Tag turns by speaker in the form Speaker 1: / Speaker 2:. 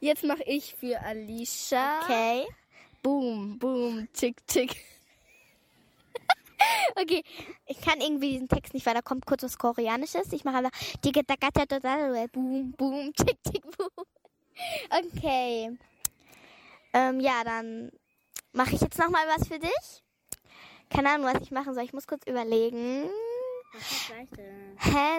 Speaker 1: Jetzt mache ich für Alicia.
Speaker 2: Okay.
Speaker 1: Boom, boom, tick, tick.
Speaker 2: Okay, ich kann irgendwie diesen Text nicht, weil da kommt kurz was Koreanisches. Ich mache aber boom, boom, tick, tick, boom. Okay. Ja, dann mache ich jetzt nochmal was für dich. Keine Ahnung, was ich machen soll. Ich muss kurz überlegen.
Speaker 1: Was ist leichter?
Speaker 2: Hä?